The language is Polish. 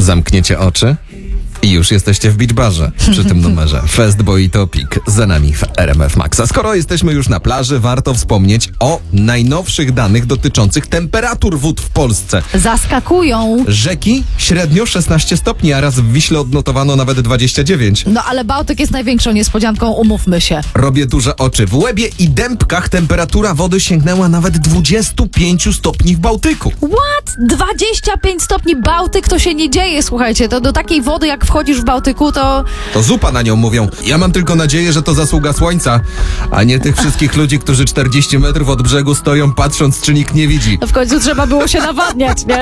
Zamkniecie oczy i już jesteście w beach barze przy tym numerze. Fastboy i Topic za nami w RMF Max. A skoro jesteśmy już na plaży, warto wspomnieć o najnowszych danych dotyczących temperatur wód w Polsce. Zaskakują. Rzeki średnio 16 stopni, a raz w Wiśle odnotowano nawet 29. No ale Bałtyk jest największą niespodzianką, umówmy się. Robię duże oczy. W Łebie i Dębkach temperatura wody sięgnęła nawet 25 stopni w Bałtyku. What? 25 stopni Bałtyk? To się nie dzieje, słuchajcie. To do takiej wody, jak wchodzisz w Bałtyku, to... To zupa na nią mówią. Ja mam tylko nadzieję, że to zasługa słońca, a nie tych wszystkich ludzi, którzy 40 metrów od brzegu stoją, patrząc, czy nikt nie widzi. No w końcu trzeba było się nawadniać, nie?